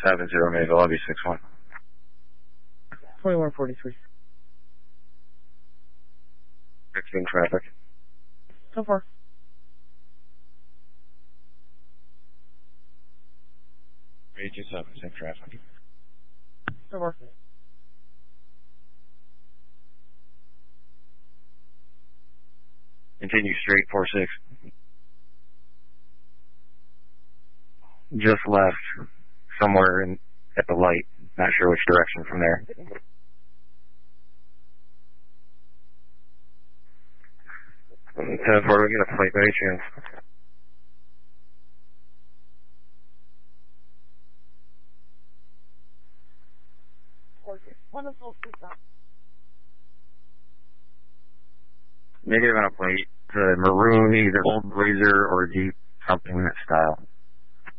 70 Mayville, lobby 61. 2143. Fixing traffic. So far. Just up, same traffic. So far. Continue straight, 46. Just left, somewhere at the light. Not sure which direction from there. 10-4, we get a plate by any chance. Negative on a plate. Maroon, either old Blazer or Jeep, something in that style.